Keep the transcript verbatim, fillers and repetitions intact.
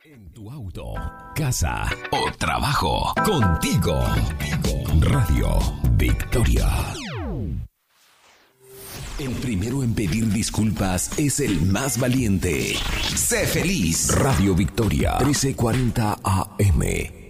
En tu auto, casa o trabajo, contigo. Radio Victoria. El primero en pedir disculpas es el más valiente. Sé feliz. Radio Victoria, trece cuarenta A M.